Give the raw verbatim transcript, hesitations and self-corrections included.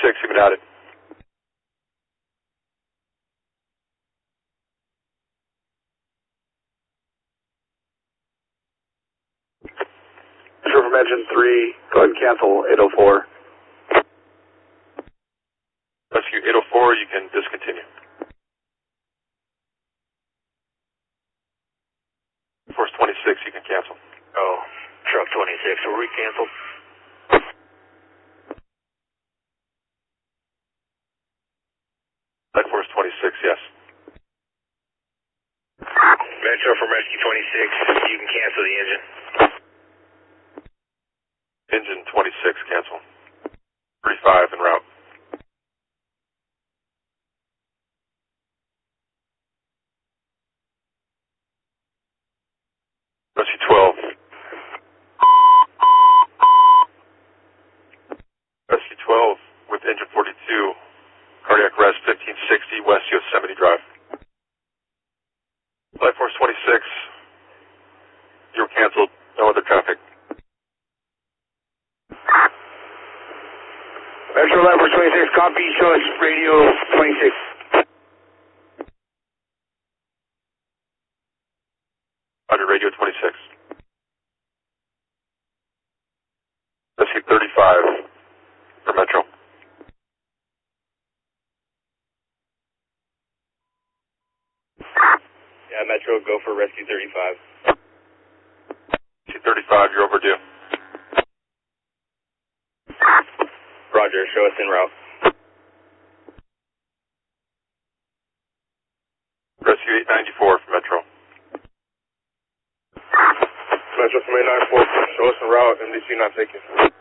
twenty-six, you've been outed. Sure, from engine three, go ahead and cancel eight oh four. Rescue eight oh four, you can discontinue. Force twenty-six, you can cancel. Oh, truck twenty-six, will we cancel? Light Force twenty-six, yes. Metro from Rescue twenty-six, you can cancel the engine. Engine twenty-six, cancel. thirty-five en route. Rescue twelve. Rescue twelve with engine forty-two. Cardiac arrest fifteen sixty West Yosemite Drive. Light Force twenty-six. You're canceled. No other traffic. Metro Light Force twenty-six, copy, show us radio twenty-six. Under radio twenty-six. Rescue thirty-five for Metro. Yeah, Metro, go for Rescue thirty-five. Rescue thirty-five, you're overdue. Roger, show us en route. Rescue eight ninety-four for Metro. Metro from eight ninety-four, show us en route, M D C not taken.